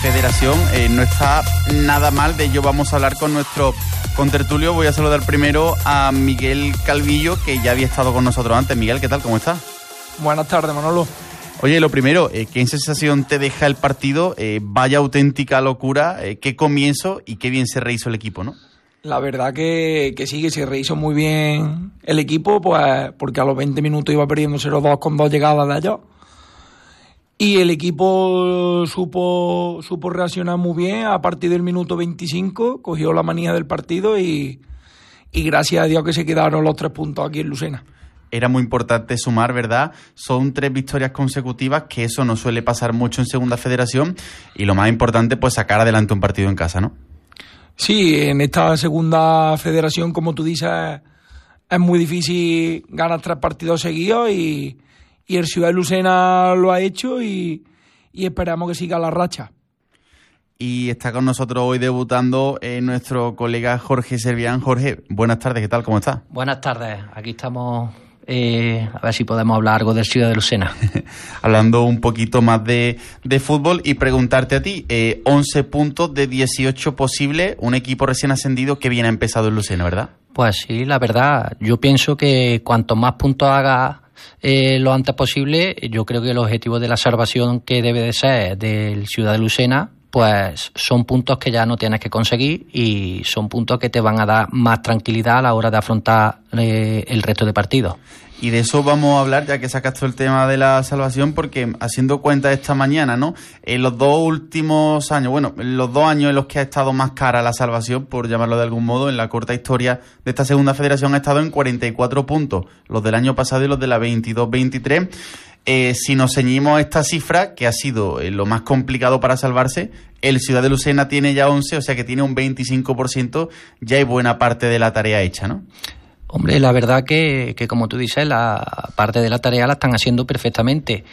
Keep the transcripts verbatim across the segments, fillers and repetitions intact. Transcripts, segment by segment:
federación. Eh, no está nada mal, de ello vamos a hablar con nuestro contertulio. Voy a saludar primero a Miguel Calvillo, que ya había estado con nosotros antes. Miguel, ¿qué tal? ¿Cómo estás? Buenas tardes, Manolo. Oye, lo primero, eh, ¿qué sensación te deja el partido? Eh, vaya auténtica locura, eh, qué comienzo y qué bien se rehizo el equipo, ¿no? La verdad que, que sí, que se rehizo muy bien el equipo, pues porque a los veinte minutos iba perdiendo cero dos con dos llegadas de ellos. Y el equipo supo, supo reaccionar muy bien. A partir del minuto veinticinco cogió la manía del partido y, y gracias a Dios que se quedaron los tres puntos aquí en Lucena. Era muy importante sumar, ¿verdad? Son tres victorias consecutivas, que eso no suele pasar mucho en Segunda Federación, y lo más importante, pues sacar adelante un partido en casa, ¿no? Sí, en esta Segunda Federación, como tú dices, es muy difícil ganar tres partidos seguidos y, y el Ciudad de Lucena lo ha hecho y, y esperamos que siga la racha. Y está con nosotros hoy debutando eh, nuestro colega Jorge Servián. Jorge, buenas tardes, ¿qué tal? ¿Cómo estás? Buenas tardes, aquí estamos... Eh, a ver si podemos hablar algo del Ciudad de Lucena. Hablando un poquito más de, de fútbol y preguntarte a ti, eh, once puntos de dieciocho posibles, un equipo recién ascendido que bien ha empezado en Lucena, ¿verdad? Pues sí, la verdad, yo pienso que cuanto más puntos haga eh, lo antes posible, yo creo que el objetivo de la salvación que debe de ser del Ciudad de Lucena, pues son puntos que ya no tienes que conseguir y son puntos que te van a dar más tranquilidad a la hora de afrontar eh, el resto de partidos. Y de eso vamos a hablar, ya que sacaste el tema de la salvación, porque haciendo cuenta esta mañana, ¿no? En los dos últimos años, bueno, en los dos años en los que ha estado más cara la salvación, por llamarlo de algún modo, en la corta historia de esta Segunda Federación ha estado en cuarenta y cuatro puntos, los del año pasado y los de la veintidós veintitrés. Eh, si nos ceñimos a esta cifra, que ha sido eh, lo más complicado para salvarse, el Ciudad de Lucena tiene ya once, o sea que tiene un veinticinco por ciento, ya hay buena parte de la tarea hecha, ¿no? Hombre, la verdad que, que como tú dices, la parte de la tarea la están haciendo perfectamente.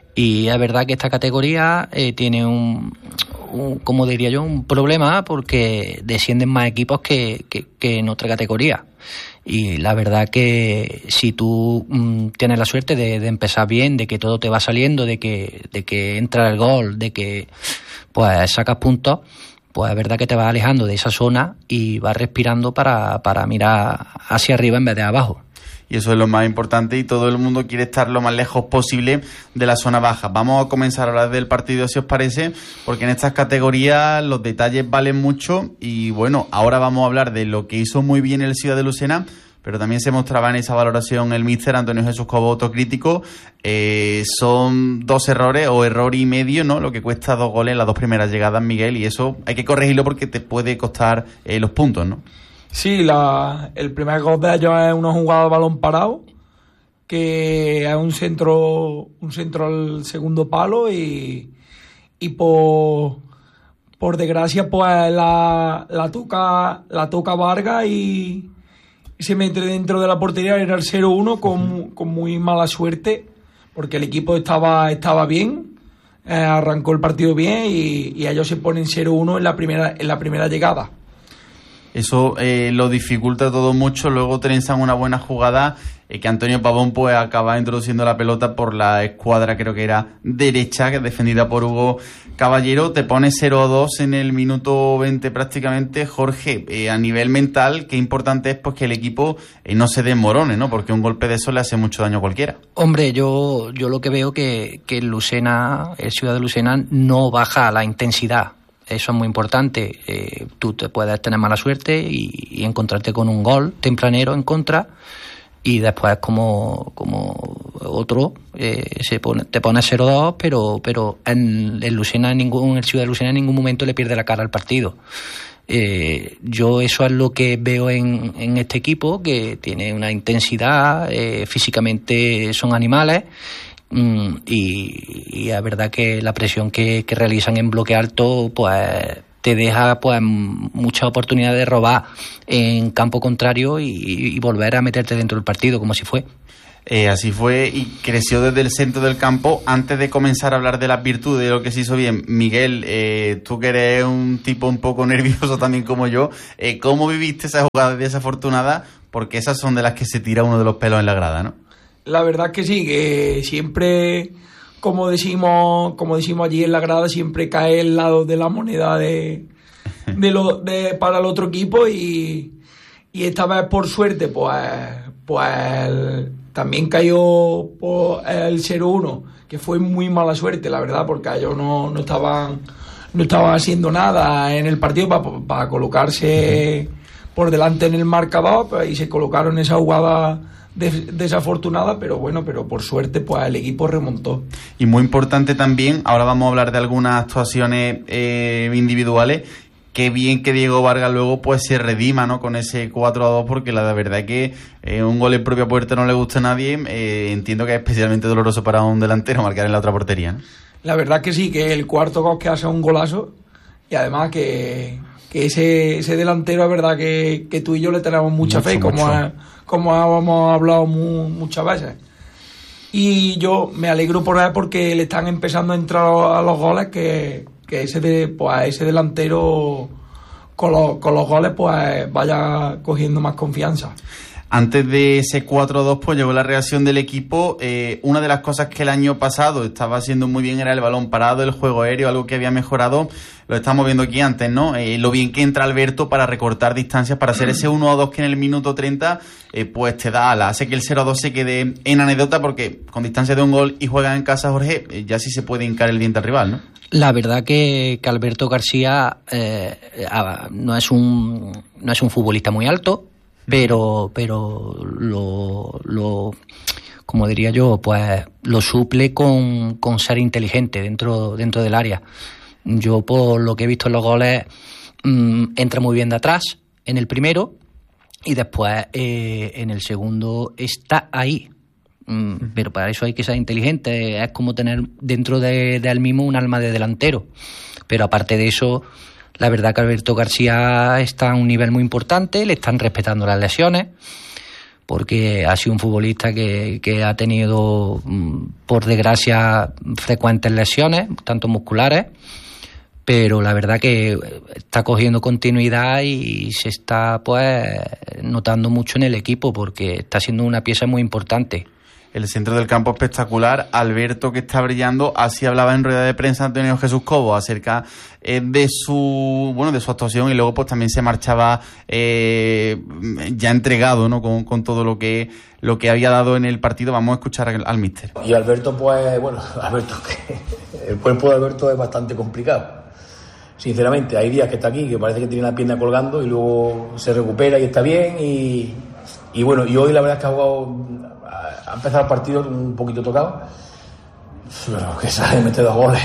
Y es verdad que esta categoría eh, tiene un, un, como diría yo, un problema porque descienden más equipos que, que, que en otra categoría. Y la verdad que si tú mmm, tienes la suerte de, de empezar bien, de que todo te va saliendo, de que, de que entra el gol, de que pues sacas puntos, pues es verdad que te vas alejando de esa zona y vas respirando para, para mirar hacia arriba en vez de abajo. Y eso es lo más importante, y todo el mundo quiere estar lo más lejos posible de la zona baja. Vamos a comenzar a hablar del partido, si os parece, porque en estas categorías los detalles valen mucho. Y bueno, ahora vamos a hablar de lo que hizo muy bien el Ciudad de Lucena, pero también se mostraba en esa valoración el míster Antonio Jesús Cobo, autocrítico. Eh, son dos errores o error y medio, ¿no? Lo que cuesta dos goles en las dos primeras llegadas, Miguel, y eso hay que corregirlo porque te puede costar eh, los puntos, ¿no? Sí, la, el primer gol de ellos es una jugada de balón parado, que es un centro, un centro al segundo palo y, y por, por desgracia pues la, la toca, la toca Vargas y se mete dentro de la portería. Era el cero uno con, con muy mala suerte, porque el equipo estaba, estaba bien, eh, arrancó el partido bien y, y ellos se ponen cero uno en la primera, en la primera llegada. Eso eh, lo dificulta todo mucho. Luego trenzan una buena jugada eh, que Antonio Pavón pues acaba introduciendo la pelota por la escuadra, creo que era derecha, que es defendida por Hugo Caballero. Te pone cero a dos en el minuto veinte prácticamente. Jorge, eh, a nivel mental, qué importante es pues que el equipo eh, no se desmorone, ¿no? Porque un golpe de eso le hace mucho daño a cualquiera. Hombre, yo, yo lo que veo que, que el Lucena, el Ciudad de Lucena, no baja la intensidad. Eso es muy importante. Eh, tú te puedes tener mala suerte y, y encontrarte con un gol tempranero en contra y después como, como otro eh, se pone, te pones cero dos, pero, pero en el Lucena, en ningún, el Ciudad de Lucena en ningún momento le pierde la cara al partido. Eh, yo eso es lo que veo en, en este equipo, que tiene una intensidad, eh, físicamente son animales. Mm, y, y es verdad que la presión que, que realizan en bloque alto pues te deja pues mucha oportunidad de robar en campo contrario y, y volver a meterte dentro del partido como si fue. Eh, así fue, y creció desde el centro del campo. Antes de comenzar a hablar de las virtudes, de lo que se hizo bien, Miguel, eh, tú que eres un tipo un poco nervioso también como yo, eh, ¿cómo viviste esa jugada desafortunada? Porque esas son de las que se tira uno de los pelos en la grada, ¿no? La verdad es que sí, que siempre como decimos, como decimos allí en la grada, siempre cae el lado de la moneda de, de lo, de, para el otro equipo y, y esta vez por suerte pues, pues también cayó por el cero uno, que fue muy mala suerte, la verdad, porque ellos no, no estaban no estaban haciendo nada en el partido para, para colocarse por delante en el marcador, pues, y se colocaron en esa jugada des, desafortunada, pero bueno, pero por suerte pues el equipo remontó. Y muy importante también, ahora vamos a hablar de algunas actuaciones eh, individuales. Qué bien que Diego Vargas luego pues se redima, ¿no?, con ese cuatro a dos, porque la verdad es que eh, un gol en propia puerta no le gusta a nadie. Eh, entiendo que es especialmente doloroso para un delantero marcar en la otra portería, ¿no? La verdad que sí, que el cuarto gol que hace un golazo, y además que, que ese, ese delantero es verdad que, que tú y yo le tenemos mucha mucho, fe, mucho. Como, a, como hemos hablado mu, muchas veces. Y yo me alegro por él porque le están empezando a entrar a los goles que... que ese de, pues ese delantero con los, con los goles pues vaya cogiendo más confianza. Antes de ese cuatro a dos pues llegó la reacción del equipo. Eh, una de las cosas que el año pasado estaba haciendo muy bien era el balón parado, el juego aéreo, algo que había mejorado. Lo estamos viendo aquí antes, ¿no? Eh, lo bien que entra Alberto para recortar distancias, para hacer ese uno a dos que en el minuto treinta eh, pues te da alas. Hace que el cero a dos se quede en anécdota porque con distancia de un gol y juegan en casa, Jorge, eh, ya sí se puede hincar el diente al rival, ¿no? La verdad que, que Alberto García eh, no es un no es un futbolista muy alto, pero pero lo, lo como diría yo, pues lo suple con, con ser inteligente dentro dentro del área. Yo por lo que he visto en los goles mmm, entra muy bien de atrás en el primero y después eh, en el segundo está ahí. Mm, pero para eso hay que ser inteligente, es como tener dentro de, de él mismo un alma de delantero. Pero aparte de eso, la verdad que Alberto García está a un nivel muy importante, le están respetando las lesiones, porque ha sido un futbolista que, que ha tenido, por desgracia, frecuentes lesiones, tanto musculares, pero la verdad que está cogiendo continuidad y se está pues notando mucho en el equipo, porque está siendo una pieza muy importante. El centro del campo espectacular, Alberto que está brillando. Así hablaba en rueda de prensa Antonio Jesús Cobo acerca eh, de su bueno de su actuación, y luego pues también se marchaba eh, ya entregado, ¿no?, con, con todo lo que lo que había dado en el partido. Vamos a escuchar al, al míster. Y Alberto, pues bueno, Alberto que el cuerpo de Alberto es bastante complicado. Sinceramente, hay días que está aquí que parece que tiene la pierna colgando y luego se recupera y está bien y, y bueno, y hoy la verdad es que ha jugado, ha empezado el partido un poquito tocado, pero que sale, mete dos goles.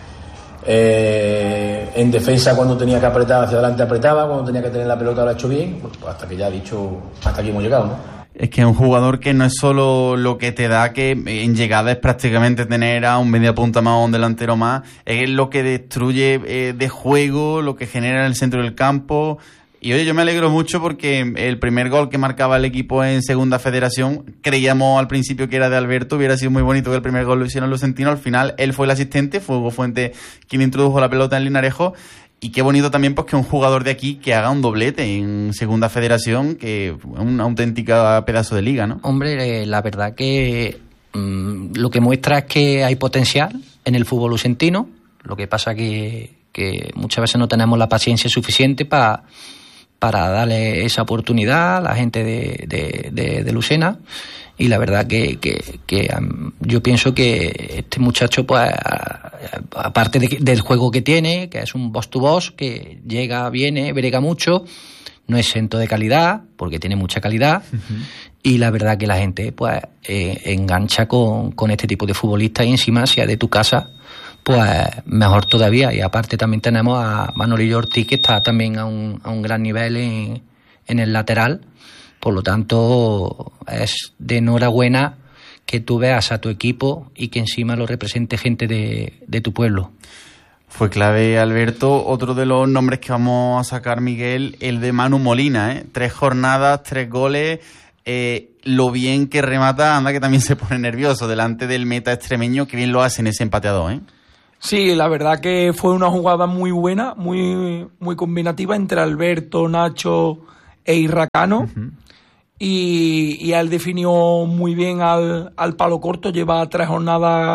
Eh, en defensa, cuando tenía que apretar hacia adelante apretaba, cuando tenía que tener la pelota lo ha hecho bien, pues hasta que ya ha dicho, hasta aquí hemos llegado, ¿no? Es que es un jugador que no es solo lo que te da, que en llegada es prácticamente tener a un media punta más o un delantero más, es lo que destruye eh, de juego, lo que genera en el centro del campo. Y oye, yo me alegro mucho porque el primer gol que marcaba el equipo en Segunda Federación, creíamos al principio que era de Alberto, hubiera sido muy bonito que el primer gol lo hicieron los Lucentinos. Al final él fue el asistente, fue Hugo Fuentes quien introdujo la pelota en Linarejo. Y qué bonito también pues que un jugador de aquí que haga un doblete en Segunda Federación, que es un auténtico pedazo de liga, ¿no? Hombre, eh, la verdad que mmm, lo que muestra es que hay potencial en el fútbol lucentino. Lo que pasa que, que muchas veces no tenemos la paciencia suficiente para para darle esa oportunidad a la gente de, de, de, de Lucena. Y la verdad que, que, que um, yo pienso que este muchacho, pues aparte de, del juego que tiene, que es un boss to boss, que llega, viene, brega mucho, no es centro de calidad, porque tiene mucha calidad, uh-huh. Y la verdad que la gente pues eh, engancha con, con este tipo de futbolistas, y encima si es de tu casa, pues mejor todavía. Y aparte también tenemos a Manolillo Ortiz, que está también a un, a un gran nivel en, en el lateral. Por lo tanto, es de enhorabuena que tú veas a tu equipo y que encima lo represente gente de, de tu pueblo. Fue clave, Alberto. Otro de los nombres que vamos a sacar, Miguel, el de Manu Molina, ¿eh? Tres jornadas, tres goles. Eh, lo bien que remata, anda que también se pone nervioso delante del meta extremeño, que bien lo hace en ese empate a dos, ¿eh? Sí, la verdad que fue una jugada muy buena, muy, muy combinativa entre Alberto, Nacho e Irracano. Uh-huh. Y, y él definió muy bien al, al palo corto. Lleva tres jornadas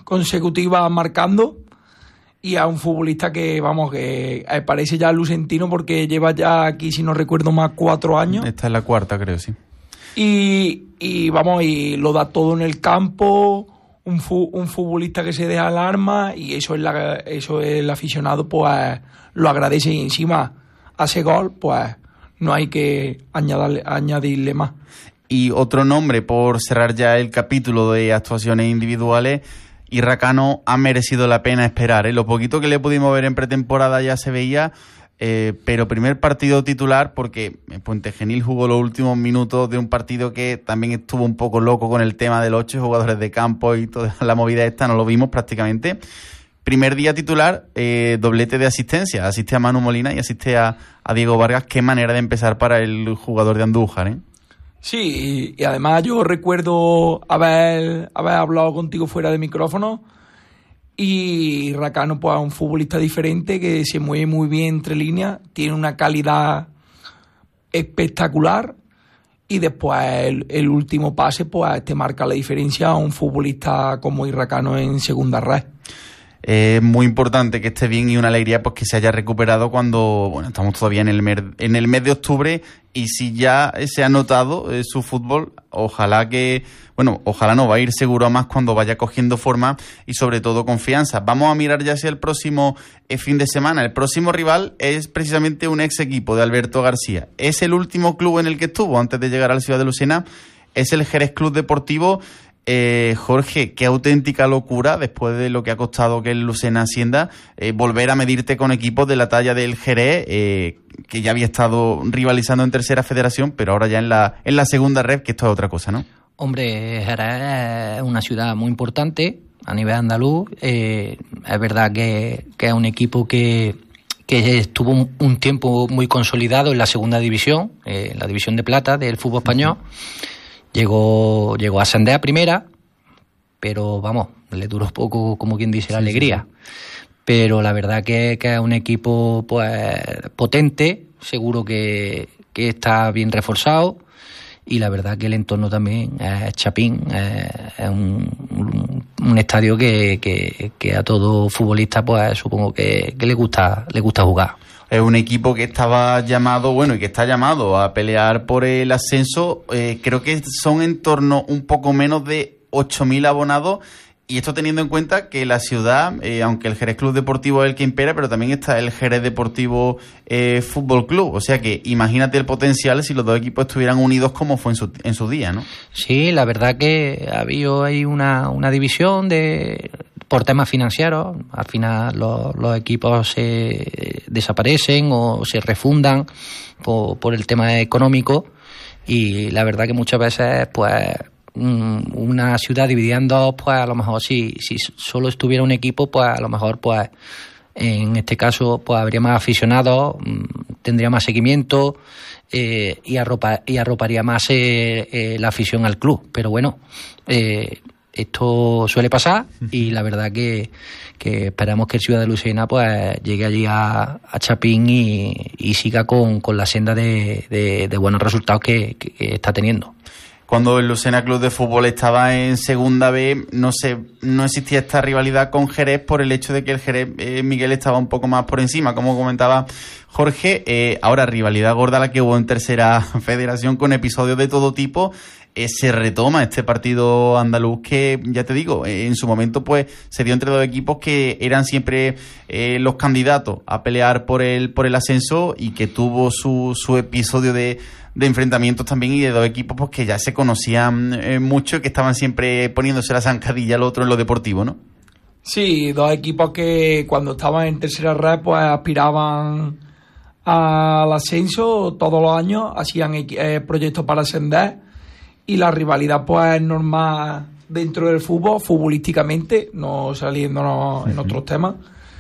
consecutivas marcando. Y a un futbolista que, vamos, que parece ya lucentino porque lleva ya aquí, si no recuerdo más, cuatro años. Esta es la cuarta, creo, sí. Y, y vamos, y lo da todo en el campo, un, fu, un futbolista que se deja el arma, y eso es la, eso el aficionado pues lo agradece, y encima hace gol, pues no hay que añadirle, añadirle más. Y otro nombre, por cerrar ya el capítulo de actuaciones individuales, Irra Cano ha merecido la pena esperar, ¿eh? Lo poquito que le pudimos ver en pretemporada ya se veía, eh, pero primer partido titular, porque Puente Genil jugó los últimos minutos de un partido que también estuvo un poco loco con el tema de los ocho jugadores de campo y toda la movida esta, no lo vimos prácticamente. Primer día titular, eh, doblete de asistencia, asiste a Manu Molina y asiste a, a Diego Vargas. Qué manera de empezar para el jugador de Andújar, ¿eh? Sí, y además yo recuerdo haber, haber hablado contigo fuera de micrófono, y Racano pues es un futbolista diferente que se mueve muy bien entre líneas, tiene una calidad espectacular, y después el, el último pase pues te marca la diferencia a un futbolista como Irracano en segunda red. Es muy importante que esté bien y una alegría pues que se haya recuperado cuando, bueno, estamos todavía en el mes, en el mes de octubre, y si ya se ha notado eh, su fútbol, ojalá que, bueno, ojalá no, va a ir seguro a más cuando vaya cogiendo forma y sobre todo confianza. Vamos a mirar ya hacia el próximo eh, fin de semana. El próximo rival es precisamente un ex equipo de Alberto García. Es el último club en el que estuvo antes de llegar a la ciudad de Lucena, es el Jerez Club Deportivo. Eh, Jorge, qué auténtica locura, después de lo que ha costado que el Lucena ascienda, eh, volver a medirte con equipos de la talla del Jerez, eh, que ya había estado rivalizando en tercera federación, pero ahora ya en la en la segunda red, que esto es otra cosa, ¿no? Hombre, Jerez es una ciudad muy importante a nivel andaluz. Eh, es verdad que, que es un equipo que, que estuvo un, un tiempo muy consolidado en la segunda división, eh, en la división de plata del fútbol español. Uh-huh. Llegó, llegó a ascender a primera, pero vamos, le duró poco, como quien dice, la sí, alegría. Sí. Pero la verdad que, que es un equipo pues potente, seguro que, que está bien reforzado, y la verdad que el entorno también es Chapín, es, es un, un, un estadio que, que, que a todo futbolista pues supongo que, que le gusta, le gusta jugar. Es un equipo que estaba llamado, bueno, y que está llamado a pelear por el ascenso. Eh, creo que son en torno un poco menos de ocho mil abonados. Y esto teniendo en cuenta que la ciudad, eh, aunque el Jerez Club Deportivo es el que impera, pero también está el Jerez Deportivo eh, Fútbol Club. O sea que imagínate el potencial si los dos equipos estuvieran unidos como fue en su, en su día, ¿no? Sí, la verdad que ha habido ahí una, una división de por temas financieros. Al final los, los equipos se desaparecen o se refundan por, por el tema económico, y la verdad que muchas veces pues una ciudad dividida en dos, pues a lo mejor si, si solo estuviera un equipo, pues a lo mejor pues en este caso pues habría más aficionados, tendría más seguimiento eh, y, arropa, y arroparía más eh, eh, la afición al club. Pero bueno, eh, esto suele pasar, y la verdad que, que esperamos que el Ciudad de Lucena pues llegue allí a, a Chapín y, y siga con, con la senda de, de, de buenos resultados que, que, que está teniendo. Cuando el Lucena Club de Fútbol estaba en segunda B, no sé, no existía esta rivalidad con Jerez por el hecho de que el Jerez, eh, Miguel, estaba un poco más por encima, como comentaba Jorge. Eh, ahora, rivalidad gorda la que hubo en tercera federación con episodios de todo tipo. Eh, se retoma este partido andaluz que, ya te digo, eh, en su momento pues se dio entre dos equipos que eran siempre eh, los candidatos a pelear por el por el ascenso, y que tuvo su, su episodio de de enfrentamientos también, y de dos equipos pues que ya se conocían eh, mucho y que estaban siempre poniéndose la zancadilla al otro en lo deportivo, ¿no? Sí, dos equipos que cuando estaban en tercera red pues aspiraban al ascenso todos los años, hacían eh, proyectos para ascender, y la rivalidad pues es normal dentro del fútbol, futbolísticamente, no saliéndonos uh-huh. en otros temas,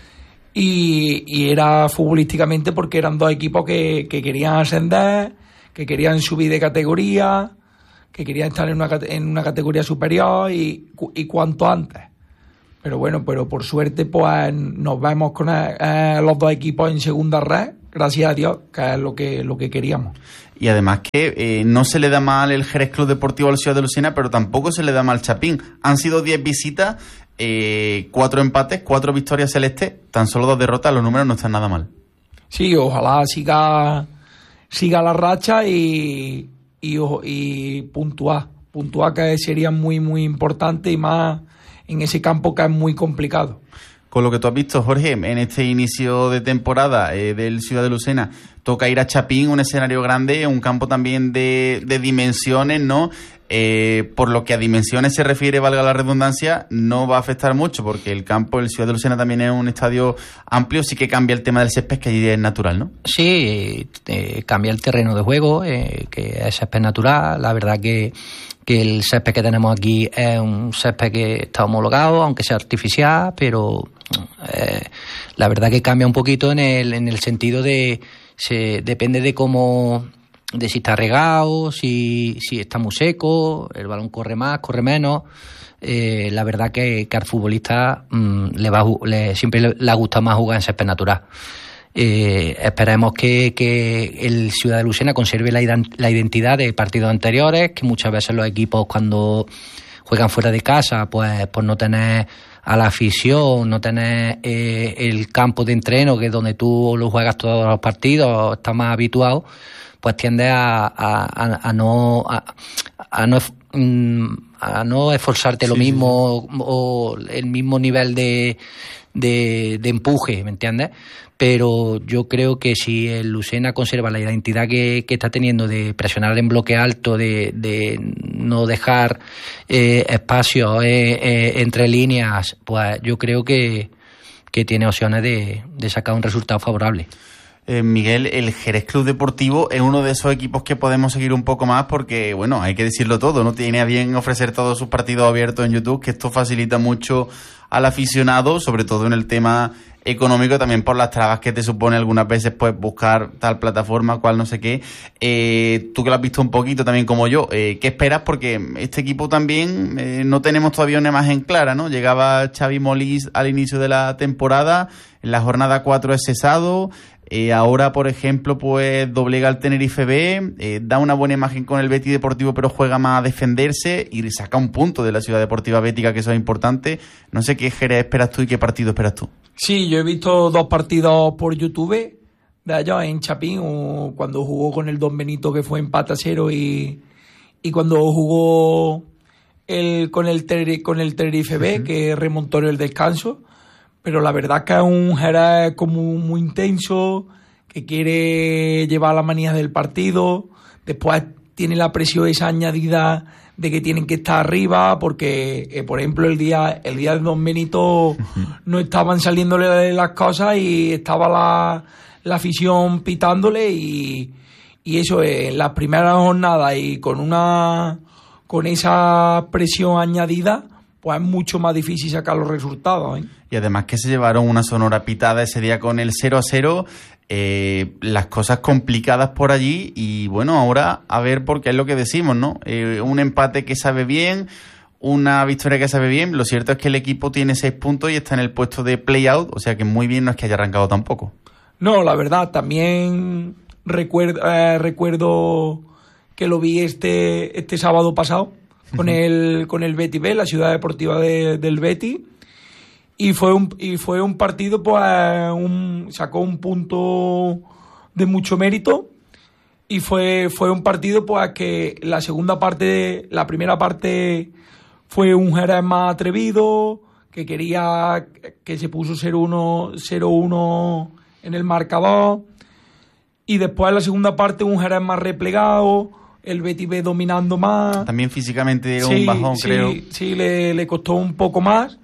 y, y era futbolísticamente porque eran dos equipos que, que querían ascender, que querían subir de categoría, que querían estar en una, en una categoría superior y, y cuanto antes. Pero bueno, pero por suerte pues nos vemos con eh, los dos equipos en segunda red, gracias a Dios, que es lo que, lo que queríamos. Y además que eh, no se le da mal el Jerez Club Deportivo al Ciudad de Lucena, pero tampoco se le da mal Chapín. Han sido diez visitas eh, cuatro empates, cuatro victorias celestes, tan solo dos derrotas, los números no están nada mal. Sí, ojalá siga siga la racha y, y, y puntuar, puntuar que sería muy muy importante y más en ese campo que es muy complicado. Con lo que tú has visto, Jorge, en este inicio de temporada eh, del Ciudad de Lucena, toca ir a Chapín, un escenario grande, un campo también de, de dimensiones, ¿no? Eh, por lo que a dimensiones se refiere, valga la redundancia, no va a afectar mucho, porque el campo, el Ciudad de Lucena también es un estadio amplio, sí que cambia el tema del césped, que allí es natural, ¿no? Sí, eh, cambia el terreno de juego, eh, que es césped natural. La verdad que, que el césped que tenemos aquí es un césped que está homologado, aunque sea artificial, pero eh, la verdad que cambia un poquito en el, en el sentido de, se, depende de cómo, de si está regado, si, si está muy seco, el balón corre más, corre menos. Eh, la verdad que, que al futbolista mmm, le va, le, siempre le, le gusta más jugar en césped natural. Eh, esperemos que, que el Ciudad de Lucena conserve la, la identidad de partidos anteriores, que muchas veces los equipos cuando juegan fuera de casa, pues por no tener a la afición, no tener eh, el campo de entreno, que es donde tú lo juegas todos los partidos, estás más habituado, pues tiendes a, a, a, a no a, a no a no esforzarte sí, lo mismo sí, sí. o el mismo nivel de, de, de empuje, ¿me entiendes? Pero yo creo que si el Lucena conserva la identidad que, que está teniendo de presionar en bloque alto, de, de no dejar eh, espacios eh, eh, entre líneas, pues yo creo que, que tiene opciones de, de sacar un resultado favorable. Eh, Miguel, el Jerez Club Deportivo es uno de esos equipos que podemos seguir un poco más porque, bueno, hay que decirlo todo, no tiene a bien ofrecer todos sus partidos abiertos en YouTube, que esto facilita mucho al aficionado, sobre todo en el tema económico, también por las trabas que te supone algunas veces pues buscar tal plataforma, cual no sé qué. Eh, tú que lo has visto un poquito también como yo, eh, ¿qué esperas? Porque este equipo también eh, no tenemos todavía una imagen clara, ¿no? Llegaba Xavi Molís al inicio de la temporada, en la jornada cuatro es cesado. Eh, ahora, por ejemplo, pues doblega al Tenerife B, eh, da una buena imagen con el Betis Deportivo, pero juega más a defenderse y saca un punto de la Ciudad Deportiva Bética, que eso es importante. No sé qué Jerez esperas tú y qué partido esperas tú. Sí, yo he visto dos partidos por YouTube de ellos en Chapín, o cuando jugó con el Don Benito, que fue empate a cero, y, y cuando jugó el, con el Tenerife, con el Tenerife B, uh-huh. que remontó el descanso. Pero la verdad que es un Jerez como muy intenso, que quiere llevar la manía del partido. Después tiene la presión esa añadida de que tienen que estar arriba, porque, eh, por ejemplo, el día el día de Don Benito no estaban saliéndole las cosas y estaba la, la afición pitándole, y, y eso en las primeras jornadas y con una con esa presión añadida, pues es mucho más difícil sacar los resultados, ¿eh? Y además que se llevaron una sonora pitada ese día con el cero a cero, eh, las cosas complicadas por allí, y bueno, ahora a ver, porque es lo que decimos, ¿no? Eh, un empate que sabe bien, una victoria que sabe bien. Lo cierto es que el equipo tiene seis puntos y está en el puesto de play-out, o sea que muy bien no es que haya arrancado tampoco. No, la verdad, también recuerdo, eh, recuerdo que lo vi este, este sábado pasado, con el con el Betis B, la Ciudad Deportiva de, del Betis, y fue un y fue un partido, pues un, sacó un punto de mucho mérito, y fue fue un partido pues que la segunda parte, la primera parte fue un Jerez más atrevido, que quería, que se puso cero uno en el marcador, y después en la segunda parte un Jerez más replegado, el Betis B dominando más. También físicamente era sí, un bajón, sí, creo. Sí, le, le costó un poco más.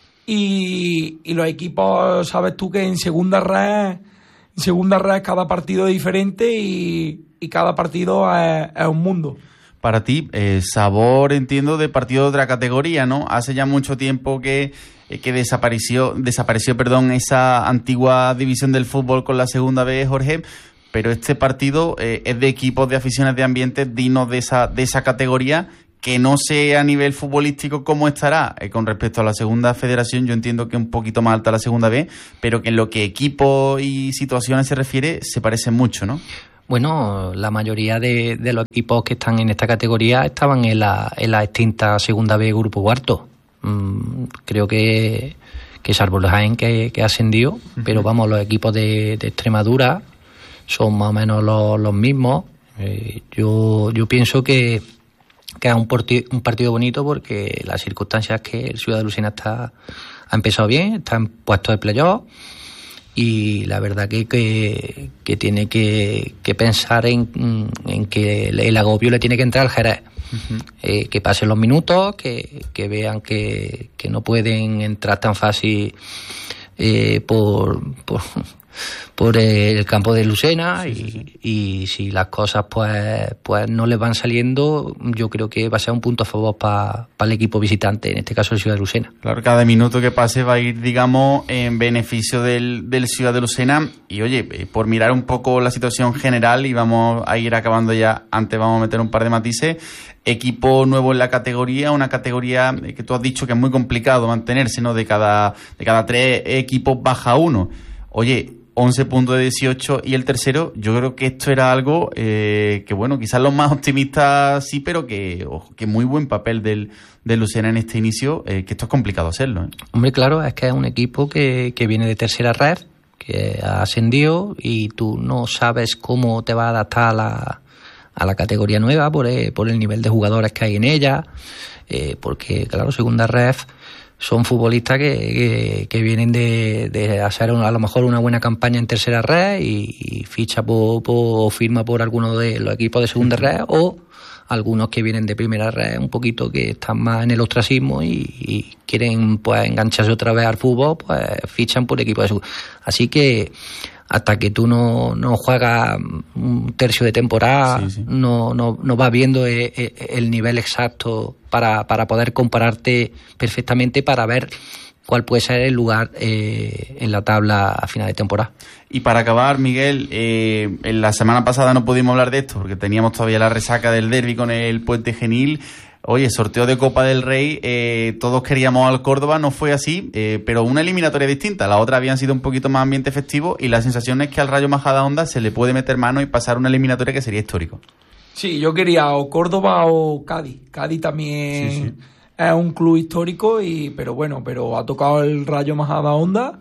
Y, y los equipos, sabes tú que en segunda red, en segunda red cada partido es diferente, y, y cada partido es, es un mundo. Para ti, eh, sabor, entiendo, de partido de otra categoría, ¿no? Hace ya mucho tiempo que, eh, que desapareció, desapareció, perdón, esa antigua división del fútbol con la segunda B, Jorge. Pero este partido eh, es de equipos de aficiones de ambiente dignos de esa de esa categoría, que no sé a nivel futbolístico cómo estará eh, con respecto a la segunda federación. Yo entiendo que es un poquito más alta la segunda B, pero que en lo que equipos y situaciones se refiere se parecen mucho, ¿no? Bueno, la mayoría de, de los equipos que están en esta categoría estaban en la, en la extinta segunda B Grupo Cuarto. Mm, creo que, que salvo el Jaén que, que ascendió, uh-huh. pero vamos, los equipos de, de Extremadura son más o menos los, los mismos. Eh, yo, yo pienso que, que es un, porti, un partido bonito porque las circunstancias que el Ciudad de Lucena está, ha empezado bien, está en puestos de playoff. Y la verdad que, que, que tiene que, que pensar en, en que el agobio le tiene que entrar al Jerez. Uh-huh. Eh, que pasen los minutos, que, que vean que, que no pueden entrar tan fácil eh, por, por, por el campo de Lucena, sí, y, sí, sí. y si las cosas pues, pues no les van saliendo, yo creo que va a ser un punto a favor para pa el equipo visitante, en este caso el Ciudad de Lucena. Claro, cada minuto que pase va a ir, digamos, en beneficio del, del Ciudad de Lucena. Y oye, por mirar un poco la situación general, y vamos a ir acabando ya, antes vamos a meter un par de matices. Equipo nuevo en la categoría, una categoría que tú has dicho que es muy complicado mantenerse, ¿no? De cada, de cada tres equipos baja uno. Oye, once puntos de dieciocho y el tercero, yo creo que esto era algo eh, que, bueno, quizás los más optimistas sí, pero que, ojo, que muy buen papel del, del Lucena en este inicio, eh, que esto es complicado hacerlo, ¿eh? Hombre, claro, es que es un equipo que, que viene de tercera red, que ha ascendido y tú no sabes cómo te va a adaptar a la, a la categoría nueva por el, por el nivel de jugadores que hay en ella, eh, porque, claro, segunda red son futbolistas que, que, que vienen de, de hacer a lo mejor una buena campaña en tercera red y, y ficha por, por, o firma por alguno de los equipos de segunda red, o algunos que vienen de primera red un poquito que están más en el ostracismo y, y quieren pues engancharse otra vez al fútbol, pues fichan por equipo de segunda. Así que hasta que tú no, no juegas un tercio de temporada, sí, sí. no no no vas viendo el, el nivel exacto para, para poder compararte perfectamente, para ver cuál puede ser el lugar eh, en la tabla a final de temporada. Y para acabar, Miguel, eh, en la semana pasada no pudimos hablar de esto porque teníamos todavía la resaca del derbi con el Puente Genil. Oye, sorteo de Copa del Rey, eh, todos queríamos al Córdoba, no fue así, eh, pero una eliminatoria distinta. La otra habían sido un poquito más ambiente festivo y la sensación es que al Rayo Majadahonda se le puede meter mano y pasar una eliminatoria que sería histórico. Sí, yo quería o Córdoba o Cádiz. Cádiz también sí, sí. es un club histórico, y pero bueno, pero ha tocado el Rayo Majadahonda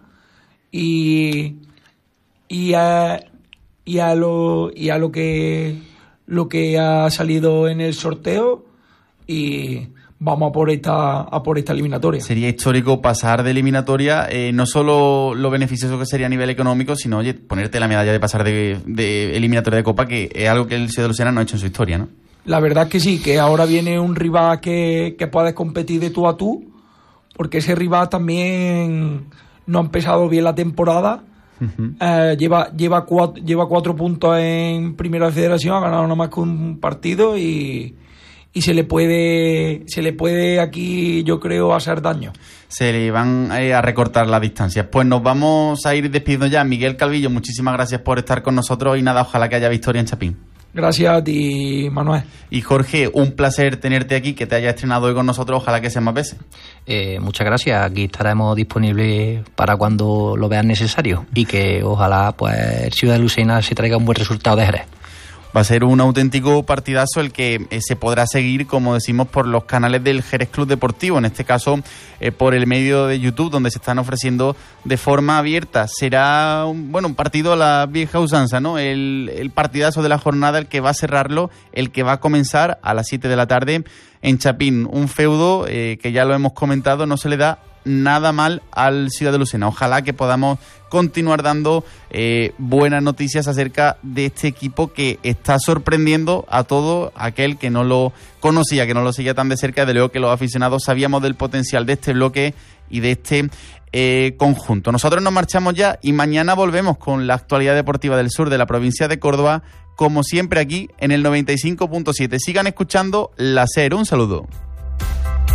y y a, y a lo y a lo que lo que ha salido en el sorteo. Y vamos a por esta a por esta eliminatoria. Sería histórico pasar de eliminatoria, eh, no solo lo beneficioso que sería a nivel económico, sino, oye, ponerte la medalla de pasar de, de eliminatoria de Copa, que es algo que el Ciudad de Lucena no ha hecho en su historia, ¿no? La verdad es que sí, que ahora viene un rival que, que puedes competir de tú a tú, porque ese rival también no ha empezado bien la temporada. Uh-huh. Eh, lleva lleva cuatro, lleva cuatro puntos en Primera Federación, ha ganado nada más que un partido y... y se le puede se le puede aquí, yo creo, hacer daño. Se le van eh, a recortar las distancias. Pues nos vamos a ir despidiendo ya. Miguel Calvillo, muchísimas gracias por estar con nosotros y nada, ojalá que haya victoria en Chapín. Gracias a ti, Manuel. Y Jorge, un placer tenerte aquí, que te hayas estrenado hoy con nosotros, ojalá que sea más veces. Eh, muchas gracias, aquí estaremos disponibles para cuando lo vean necesario y que ojalá pues Ciudad de Lucena se traiga un buen resultado de Jerez. Va a ser un auténtico partidazo el que eh, se podrá seguir, como decimos, por los canales del Jerez Club Deportivo, en este caso eh, por el medio de YouTube, donde se están ofreciendo de forma abierta. Será un, bueno, un partido a la vieja usanza, ¿no? El, el partidazo de la jornada, el que va a cerrarlo, el que va a comenzar a las siete de la tarde en Chapín. Un feudo eh, que ya lo hemos comentado, no se le da nada mal al Ciudad de Lucena. Ojalá que podamos continuar dando eh, buenas noticias acerca de este equipo que está sorprendiendo a todo aquel que no lo conocía, que no lo seguía tan de cerca. De luego que los aficionados sabíamos del potencial de este bloque y de este eh, conjunto. Nosotros nos marchamos ya y mañana volvemos con la actualidad deportiva del sur de la provincia de Córdoba, como siempre aquí en el noventa y cinco punto siete. Sigan escuchando la SER. Un saludo.